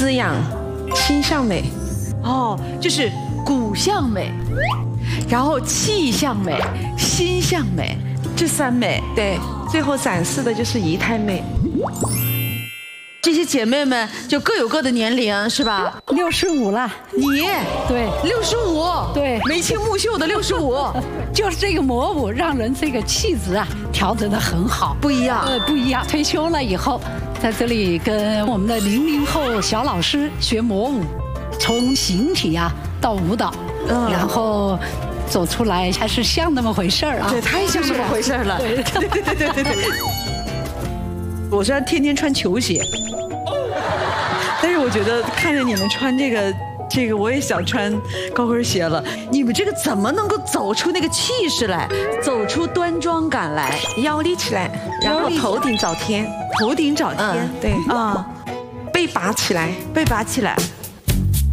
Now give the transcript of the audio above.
滋养，心向美。 哦，就是骨相美，然后气相美，心相美，这三美。 对，最后展示的就是仪态美。 这些姐妹们就各有各的年龄，是吧 ？65了。 你对 ，65， 对， 眉清目秀的65， 就是这个魔舞让人这个气质啊调整得很好， 不一样， 不一样。退休了以后，在这里跟我们的00后小老师学魔舞，从形体啊到舞蹈，然后走出来还是像那么回事儿啊。 对，太像那么回事了。 对对对对对对。我虽然天天穿球鞋。但是我觉得看着你们穿这个，我也想穿高跟鞋了。你们这个怎么能够走出那个气势来，走出端庄感来？ 腰立起来，然后头顶找天， 头顶找天， 对啊， 背拔起来， 背拔起来。